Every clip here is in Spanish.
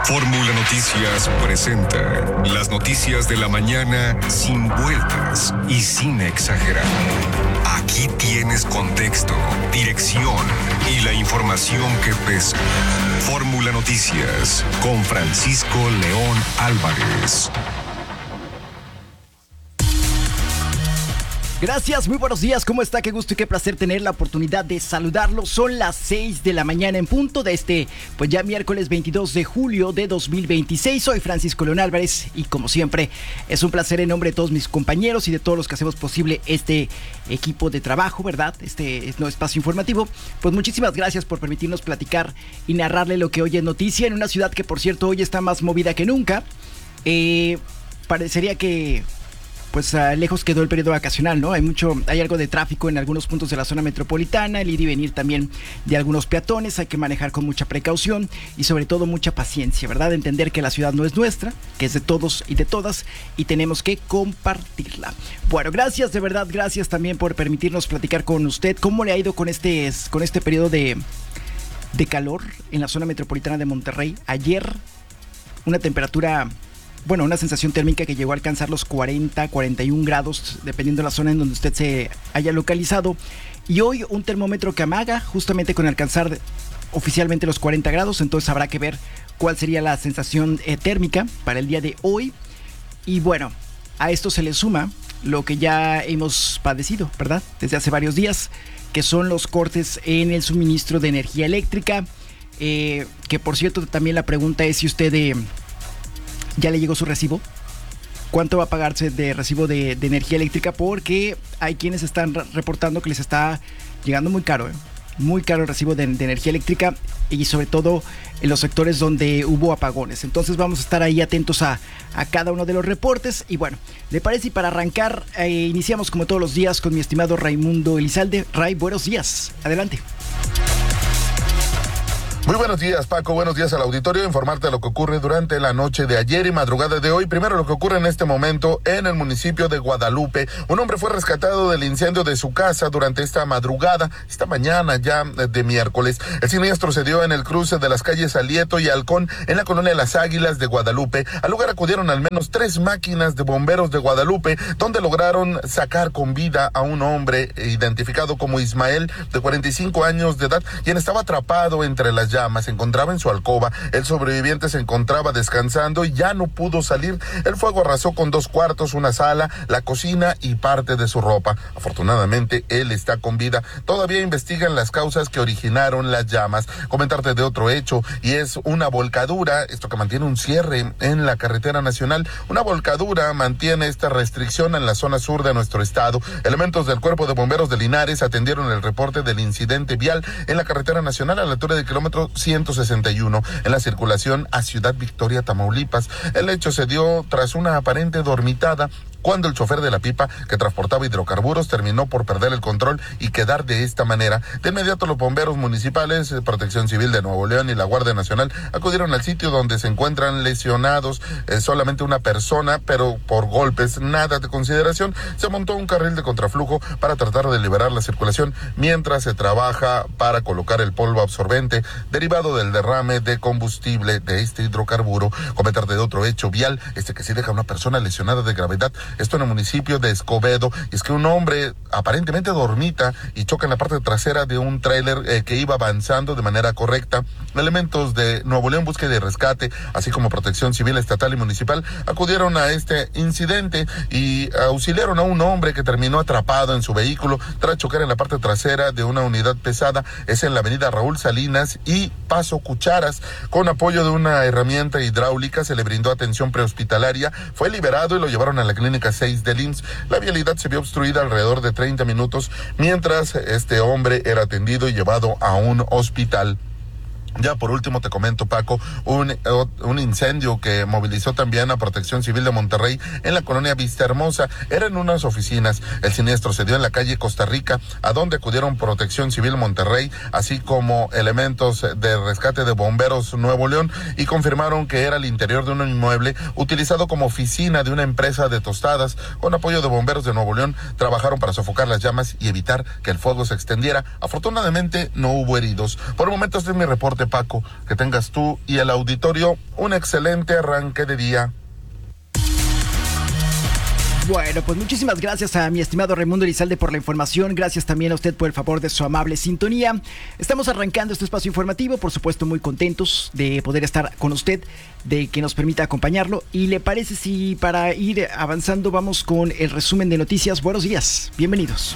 Fórmula Noticias presenta las noticias de la mañana sin vueltas y sin exagerar. Aquí tienes contexto, dirección y la información que pesa. Fórmula Noticias con Francisco León Álvarez. Gracias, muy buenos días, ¿cómo está? Qué gusto y qué placer tener la oportunidad de saludarlo. Son las 6 de la mañana en punto de pues ya miércoles 22 de julio de 2026. Soy Francisco León Álvarez y como siempre es un placer en nombre de todos mis compañeros y de todos los que hacemos posible este equipo de trabajo, ¿verdad? Este espacio informativo. Pues muchísimas gracias por permitirnos platicar y narrarle lo que hoy es noticia en una ciudad que, por cierto, hoy está más movida que nunca. Parecería que pues lejos quedó el periodo vacacional, ¿no? Hay algo de tráfico en algunos puntos de la zona metropolitana, el ir y venir también de algunos peatones, hay que manejar con mucha precaución y sobre todo mucha paciencia, ¿verdad? Entender que la ciudad no es nuestra, que es de todos y de todas y tenemos que compartirla. Bueno, gracias, de verdad, gracias también por permitirnos platicar con usted. ¿Cómo le ha ido con este periodo de calor en la zona metropolitana de Monterrey? Ayer, una temperatura... Bueno, una sensación térmica que llegó a alcanzar los 40, 41 grados, dependiendo de la zona en donde usted se haya localizado. Y hoy un termómetro que amaga justamente con alcanzar oficialmente los 40 grados. Entonces habrá que ver cuál sería la sensación térmica para el día de hoy. Y bueno, a esto se le suma lo que ya hemos padecido, ¿verdad? Desde hace varios días, que son los cortes en el suministro de energía eléctrica. Que por cierto, también la pregunta es si usted... ¿Ya le llegó su recibo? ¿Cuánto va a pagarse de recibo de energía eléctrica? Porque hay quienes están reportando que les está llegando muy caro, muy caro el recibo de energía eléctrica y sobre todo en los sectores donde hubo apagones. Entonces vamos a estar ahí atentos a cada uno de los reportes. Y bueno, ¿le parece? Y para arrancar, iniciamos como todos los días con mi estimado Raimundo Elizalde. Ray, buenos días. Adelante. Muy buenos días, Paco. Buenos días al auditorio. Informarte de lo que ocurre durante la noche de ayer y madrugada de hoy. Primero, lo que ocurre en este momento en el municipio de Guadalupe. Un hombre fue rescatado del incendio de su casa durante esta madrugada, esta mañana ya de miércoles. El siniestro se dio en el cruce de las calles Alieto y Halcón, en la colonia Las Águilas de Guadalupe. Al lugar acudieron al menos 3 máquinas de bomberos de Guadalupe, donde lograron sacar con vida a un hombre identificado como Ismael, de 45 años de edad, quien estaba atrapado entre las llamas. Se encontraba en su alcoba. El sobreviviente se encontraba descansando y ya no pudo salir. El fuego arrasó con 2 cuartos, una sala, la cocina y parte de su ropa. Afortunadamente, él está con vida. Todavía investigan las causas que originaron las llamas. Comentarte de otro hecho, y es una volcadura, esto que mantiene un cierre en la carretera nacional. Una volcadura mantiene esta restricción en la zona sur de nuestro estado. Elementos del Cuerpo de Bomberos de Linares atendieron el reporte del incidente vial en la carretera nacional a la altura del kilómetro 161 en la circulación a Ciudad Victoria, Tamaulipas. El hecho se dio tras una aparente dormitada cuando el chofer de la pipa que transportaba hidrocarburos terminó por perder el control y quedar de esta manera. De inmediato los bomberos municipales, Protección Civil de Nuevo León y la Guardia Nacional acudieron al sitio donde se encuentran lesionados, solamente una persona, pero por golpes, nada de consideración. Se montó un carril de contraflujo para tratar de liberar la circulación mientras se trabaja para colocar el polvo absorbente derivado del derrame de combustible de este hidrocarburo. Comentarte de otro hecho vial, que sí deja a una persona lesionada de gravedad. Esto en el municipio de Escobedo, y es que un hombre aparentemente dormita y choca en la parte trasera de un tráiler que iba avanzando de manera correcta. Elementos de Nuevo León Búsqueda y Rescate, así como Protección Civil Estatal y Municipal, acudieron a este incidente y auxiliaron a un hombre que terminó atrapado en su vehículo tras chocar en la parte trasera de una unidad pesada. Es en la avenida Raúl Salinas y Paso Cucharas. Con apoyo de una herramienta hidráulica se le brindó atención prehospitalaria, fue liberado y lo llevaron a la clínica 6 del IMSS. La vialidad se vio obstruida alrededor de 30 minutos mientras este hombre era atendido y llevado a un hospital. Ya por último te comento, Paco, un incendio que movilizó también a Protección Civil de Monterrey en la colonia Vista Hermosa. Era en unas oficinas. El siniestro se dio en la calle Costa Rica, a donde acudieron Protección Civil Monterrey, así como elementos de rescate de bomberos Nuevo León, y confirmaron que era el interior de un inmueble utilizado como oficina de una empresa de tostadas. Con apoyo de bomberos de Nuevo León, trabajaron para sofocar las llamas y evitar que el fuego se extendiera. Afortunadamente no hubo heridos. Por el momento este es mi reporte, Paco. Que tengas tú y el auditorio un excelente arranque de día. Bueno, pues muchísimas gracias a mi estimado Raimundo Elizalde por la información. Gracias también a usted por el favor de su amable sintonía. Estamos arrancando este espacio informativo, por supuesto muy contentos de poder estar con usted, de que nos permita acompañarlo. ¿Y le parece si para ir avanzando vamos con el resumen de noticias? Buenos días, bienvenidos.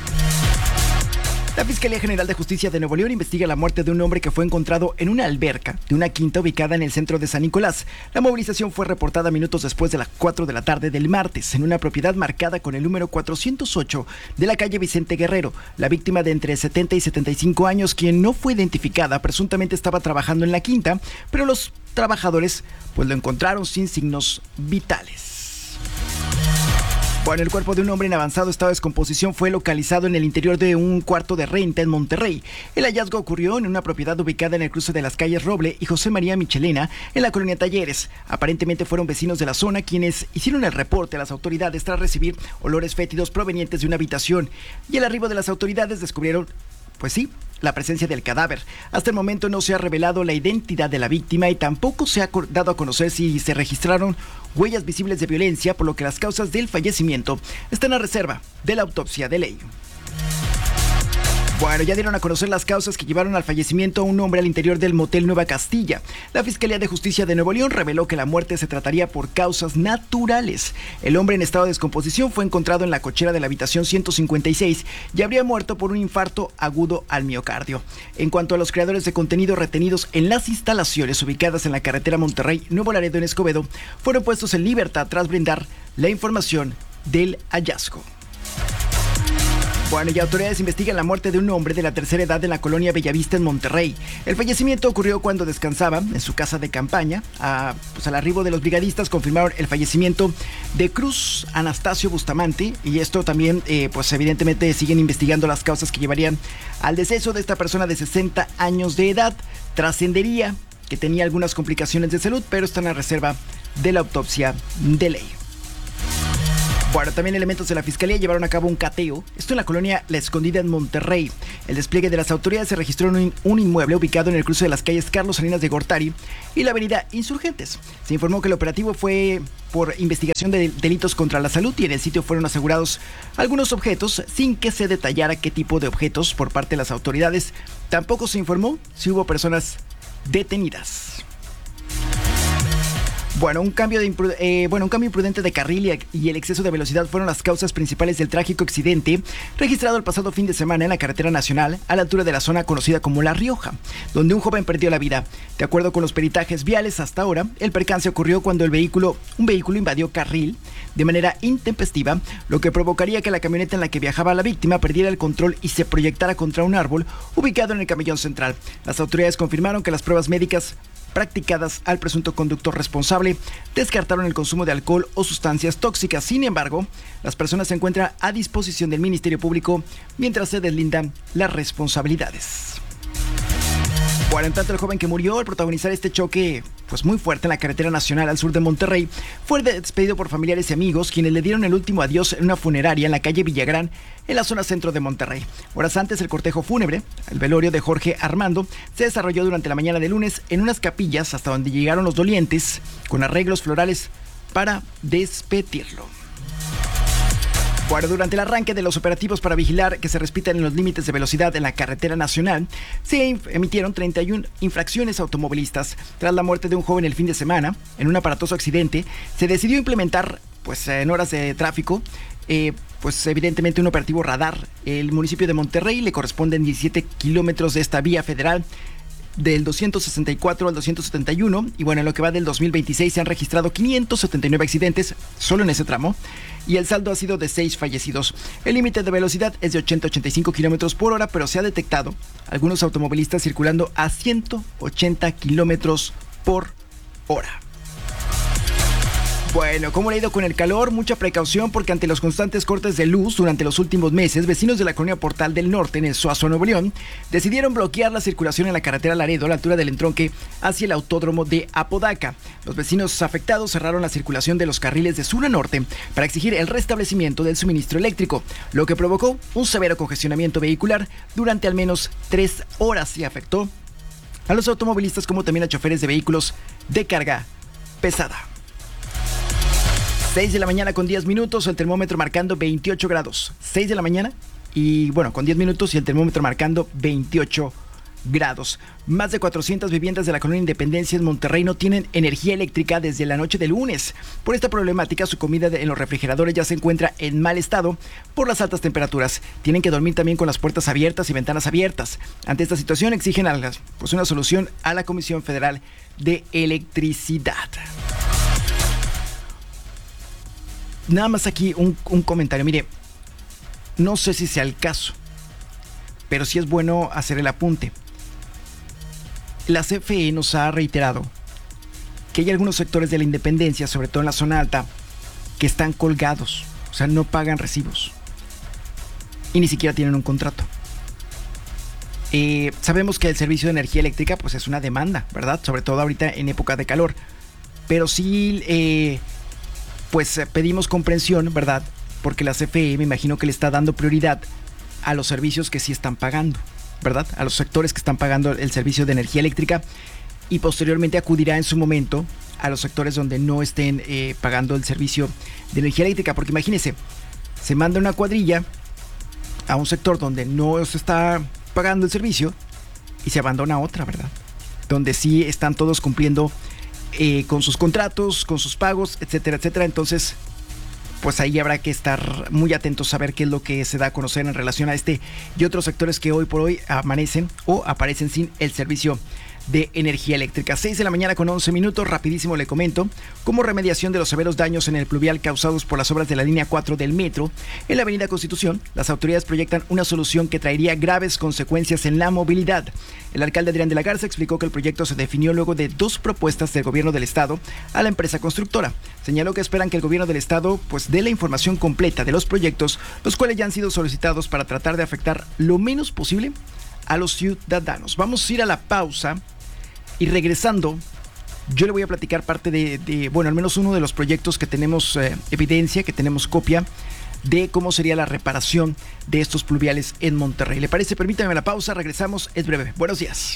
La Fiscalía General de Justicia de Nuevo León investiga la muerte de un hombre que fue encontrado en una alberca de una quinta ubicada en el centro de San Nicolás. La movilización fue reportada minutos después de las 4 de la tarde del martes en una propiedad marcada con el número 408 de la calle Vicente Guerrero. La víctima de entre 70 y 75 años, quien no fue identificada, presuntamente estaba trabajando en la quinta, pero los trabajadores pues lo encontraron sin signos vitales. Bueno, el cuerpo de un hombre en avanzado estado de descomposición fue localizado en el interior de un cuarto de renta en Monterrey. El hallazgo ocurrió en una propiedad ubicada en el cruce de las calles Roble y José María Michelena, en la colonia Talleres. Aparentemente fueron vecinos de la zona quienes hicieron el reporte a las autoridades tras recibir olores fétidos provenientes de una habitación. Y al arribo de las autoridades descubrieron, pues sí, la presencia del cadáver. Hasta el momento no se ha revelado la identidad de la víctima y tampoco se ha dado a conocer si se registraron huellas visibles de violencia, por lo que las causas del fallecimiento están a reserva de la autopsia de ley. Bueno, ya dieron a conocer las causas que llevaron al fallecimiento a un hombre al interior del motel Nueva Castilla. La Fiscalía de Justicia de Nuevo León reveló que la muerte se trataría por causas naturales. El hombre en estado de descomposición fue encontrado en la cochera de la habitación 156 y habría muerto por un infarto agudo al miocardio. En cuanto a los creadores de contenido retenidos en las instalaciones ubicadas en la carretera Monterrey-Nuevo Laredo en Escobedo, fueron puestos en libertad tras brindar la información del hallazgo. Bueno, y autoridades investigan la muerte de un hombre de la tercera edad en la colonia Bellavista en Monterrey. El fallecimiento ocurrió cuando descansaba en su casa de campaña. Al arribo de los brigadistas confirmaron el fallecimiento de Cruz Anastasio Bustamante, y esto también, pues evidentemente siguen investigando las causas que llevarían al deceso de esta persona de 60 años de edad. Trascendería que tenía algunas complicaciones de salud, pero están a reserva de la autopsia de ley. Bueno, también elementos de la Fiscalía llevaron a cabo un cateo, esto en la colonia La Escondida en Monterrey. El despliegue de las autoridades se registró en un inmueble ubicado en el cruce de las calles Carlos Salinas de Gortari y la avenida Insurgentes. Se informó que el operativo fue por investigación de delitos contra la salud y en el sitio fueron asegurados algunos objetos sin que se detallara qué tipo de objetos por parte de las autoridades. Tampoco se informó si hubo personas detenidas. Bueno, un cambio imprudente de carril y el exceso de velocidad fueron las causas principales del trágico accidente registrado el pasado fin de semana en la carretera nacional a la altura de la zona conocida como La Rioja, donde un joven perdió la vida. De acuerdo con los peritajes viales hasta ahora, el percance ocurrió cuando un vehículo invadió carril de manera intempestiva, lo que provocaría que la camioneta en la que viajaba la víctima perdiera el control y se proyectara contra un árbol ubicado en el camellón central. Las autoridades confirmaron que las pruebas médicas practicadas al presunto conductor responsable descartaron el consumo de alcohol o sustancias tóxicas. Sin embargo, las personas se encuentran a disposición del Ministerio Público mientras se deslindan las responsabilidades. Bueno, en tanto, el joven que murió al protagonizar este choque pues muy fuerte en la carretera nacional al sur de Monterrey fue despedido por familiares y amigos, quienes le dieron el último adiós en una funeraria en la calle Villagrán, en la zona centro de Monterrey. Horas antes, el cortejo fúnebre, el velorio de Jorge Armando, se desarrolló durante la mañana de lunes en unas capillas hasta donde llegaron los dolientes con arreglos florales para despedirlo. Bueno, durante el arranque de los operativos para vigilar que se respetan los límites de velocidad en la carretera nacional, se emitieron 31 infracciones automovilistas. Tras la muerte de un joven el fin de semana, en un aparatoso accidente, se decidió implementar, en horas de tráfico, evidentemente un operativo radar. El municipio de Monterrey le corresponden 17 kilómetros de esta vía federal, del 264 al 271, y bueno, en lo que va del 2026 se han registrado 579 accidentes solo en ese tramo, y el saldo ha sido de 6 fallecidos. El límite de velocidad es de 80 a 85 kilómetros por hora, pero se ha detectado algunos automovilistas circulando a 180 kilómetros por hora. Bueno, ¿cómo le ha ido con el calor? Mucha precaución, porque ante los constantes cortes de luz durante los últimos meses, vecinos de la colonia Portal del Norte, en el Suazo, Nuevo León, decidieron bloquear la circulación en la carretera Laredo a la altura del entronque hacia el autódromo de Apodaca. Los vecinos afectados cerraron la circulación de los carriles de sur a norte para exigir el restablecimiento del suministro eléctrico, lo que provocó un severo congestionamiento vehicular durante al menos 3 horas y afectó a los automovilistas como también a choferes de vehículos de carga pesada. 6 de la mañana con 10 minutos, el termómetro marcando 28 grados. 6 de la mañana y bueno, con 10 minutos y el termómetro marcando 28 grados. Más de 400 viviendas de la colonia Independencia en Monterrey no tienen energía eléctrica desde la noche del lunes. Por esta problemática, su comida en los refrigeradores ya se encuentra en mal estado por las altas temperaturas. Tienen que dormir también con las puertas abiertas y ventanas abiertas. Ante esta situación exigen una solución a la Comisión Federal de Electricidad. Nada más aquí un comentario. Mire, no sé si sea el caso, pero sí es bueno hacer el apunte. La CFE nos ha reiterado que hay algunos sectores de la Independencia, sobre todo en la zona alta, que están colgados, o sea, no pagan recibos y ni siquiera tienen un contrato. Sabemos que el servicio de energía eléctrica pues es una demanda, ¿verdad? Sobre todo ahorita en época de calor, pero sí pues pedimos comprensión, ¿verdad? Porque la CFE me imagino que le está dando prioridad a los servicios que sí están pagando, ¿verdad? A los sectores que están pagando el servicio de energía eléctrica, y posteriormente acudirá en su momento a los sectores donde no estén pagando el servicio de energía eléctrica, porque imagínense, se manda una cuadrilla a un sector donde no se está pagando el servicio y se abandona otra, ¿verdad? Donde sí están todos cumpliendo con sus contratos, con sus pagos, etcétera, etcétera. Entonces, pues ahí habrá que estar muy atentos a ver qué es lo que se da a conocer en relación a este y otros sectores que hoy por hoy amanecen o aparecen sin el servicio de energía eléctrica. 6 de la mañana con 11 minutos, rapidísimo le comento. Como remediación de los severos daños en el pluvial causados por las obras de la línea 4 del metro en la avenida Constitución, las autoridades proyectan una solución que traería graves consecuencias en la movilidad. El alcalde Adrián de la Garza explicó que el proyecto se definió luego de 2 propuestas del gobierno del estado a la empresa constructora. Señaló que esperan que el gobierno del estado pues dé la información completa de los proyectos, los cuales ya han sido solicitados para tratar de afectar lo menos posible a los ciudadanos. Vamos a ir a la pausa y regresando yo le voy a platicar parte de bueno, al menos uno de los proyectos que tenemos evidencia, que tenemos copia de cómo sería la reparación de estos pluviales en Monterrey. ¿Le parece? Permítame la pausa, regresamos, es breve. Buenos días.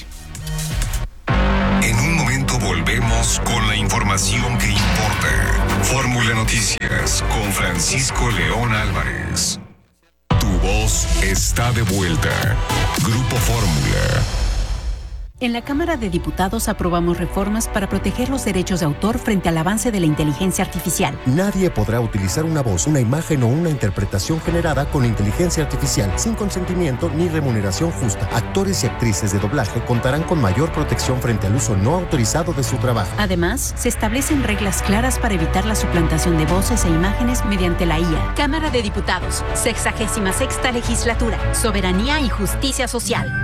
En un momento volvemos con la información que importa. Fórmula Noticias con Francisco León Álvarez. Tu voz está de vuelta. Grupo Fórmula. En la Cámara de Diputados aprobamos reformas para proteger los derechos de autor frente al avance de la inteligencia artificial. Nadie podrá utilizar una voz, una imagen o una interpretación generada con inteligencia artificial sin consentimiento ni remuneración justa. Actores y actrices de doblaje contarán con mayor protección frente al uso no autorizado de su trabajo. Además, se establecen reglas claras para evitar la suplantación de voces e imágenes mediante la IA. Cámara de Diputados, 66ª Legislatura, Soberanía y Justicia Social.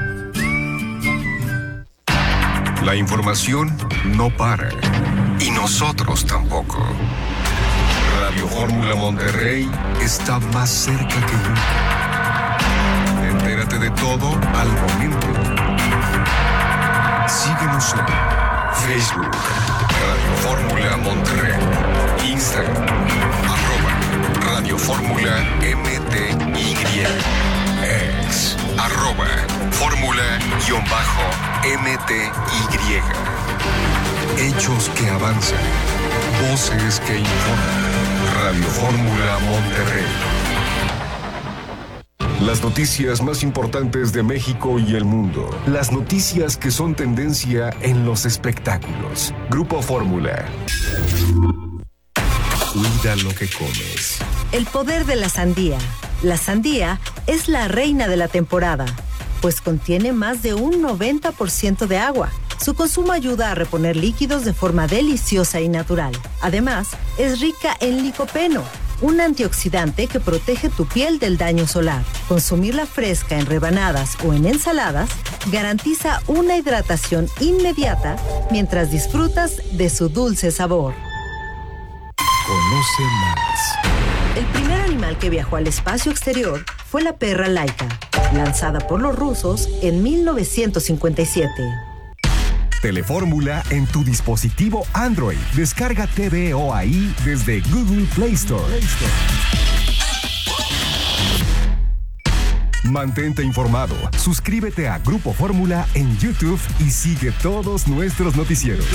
La información no para. Y nosotros tampoco. Radio Fórmula Monterrey está más cerca que nunca. Entérate de todo al momento. Síguenos en Facebook, Radio Fórmula Monterrey, Instagram, @Radio Fórmula MTY, X, @Fórmula_MTY. Hechos que avanzan, voces que informan. Radio Fórmula Monterrey. Las noticias más importantes de México y el mundo. Las noticias que son tendencia en los espectáculos. Grupo Fórmula. Cuida lo que comes. El poder de la sandía. La sandía es la reina de la temporada, pues contiene más de un 90% de agua. Su consumo ayuda a reponer líquidos de forma deliciosa y natural. Además, es rica en licopeno, un antioxidante que protege tu piel del daño solar. Consumirla fresca en rebanadas o en ensaladas garantiza una hidratación inmediata mientras disfrutas de su dulce sabor. Conoce más. El primer animal que viajó al espacio exterior fue la perra Laika, lanzada por los rusos en 1957. Telefórmula en tu dispositivo Android. Descarga TVO ahí desde Google Play Store. Mantente informado, suscríbete a Grupo Fórmula en YouTube y sigue todos nuestros noticieros.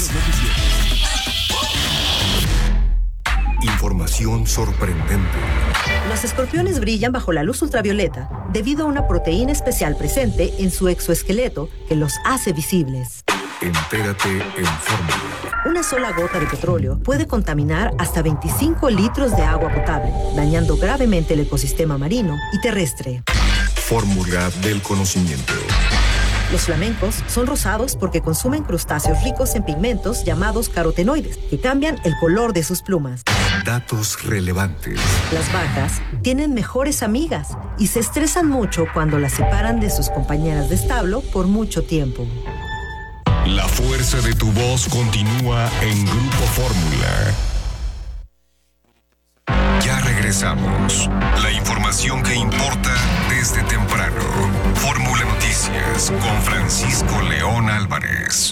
Información sorprendente. Los escorpiones brillan bajo la luz ultravioleta debido a una proteína especial presente en su exoesqueleto que los hace visibles. Entérate en Fórmula. Una sola gota de petróleo puede contaminar hasta 25 litros de agua potable, dañando gravemente el ecosistema marino y terrestre. Fórmula del conocimiento. Los flamencos son rosados porque consumen crustáceos ricos en pigmentos llamados carotenoides, que cambian el color de sus plumas. Datos relevantes. Las vacas tienen mejores amigas y se estresan mucho cuando las separan de sus compañeras de establo por mucho tiempo. La fuerza de tu voz continúa en Grupo Fórmula. Ya regresamos. La información que importa desde temprano. Fórmula Noticias con Francisco León Álvarez.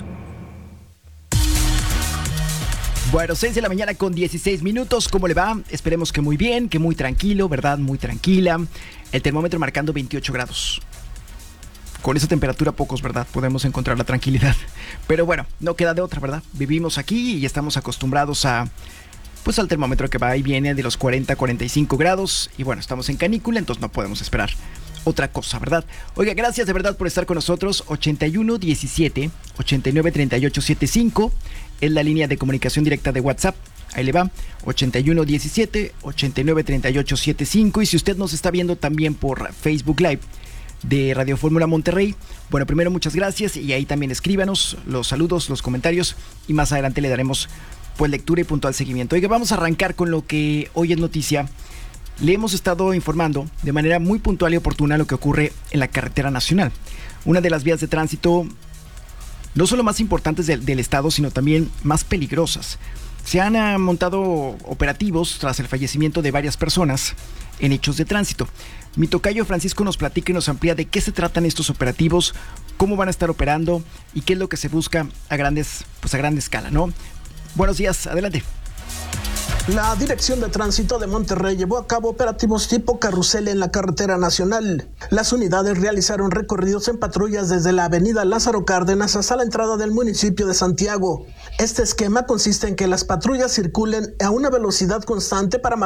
Bueno, 6 de la mañana con 16 minutos. ¿Cómo le va? Esperemos que muy bien, que muy tranquilo, ¿verdad? Muy tranquila. El termómetro marcando 28 grados. Con esa temperatura pocos, ¿verdad? Podemos encontrar la tranquilidad. Pero bueno, no queda de otra, ¿verdad? Vivimos aquí y estamos acostumbrados a... pues al termómetro que va y viene de los 40 a 45 grados. Y bueno, estamos en canícula, entonces no podemos esperar otra cosa, ¿verdad? Oiga, gracias de verdad por estar con nosotros. 81 17 89 38 75 es la línea de comunicación directa de WhatsApp. Ahí le va, 81 17 89 38 75. Y si usted nos está viendo también por Facebook Live de Radio Fórmula Monterrey, bueno, primero muchas gracias y ahí también escríbanos los saludos, los comentarios y más adelante le daremos pues lectura y puntual seguimiento. Oiga, vamos a arrancar con lo que hoy es noticia. Le hemos estado informando de manera muy puntual y oportuna lo que ocurre en la carretera nacional. Una de las vías de tránsito no solo más importantes del estado, sino también más peligrosas. Se han montado operativos tras el fallecimiento de varias personas en hechos de tránsito. Mi tocayo Francisco nos platica y nos amplía de qué se tratan estos operativos, cómo van a estar operando y qué es lo que se busca a gran escala, ¿no? Buenos días, adelante. La Dirección de Tránsito de Monterrey llevó a cabo operativos tipo carrusel en la carretera nacional. Las unidades realizaron recorridos en patrullas desde la avenida Lázaro Cárdenas hasta la entrada del municipio de Santiago. Este esquema consiste en que las patrullas circulen a una velocidad constante para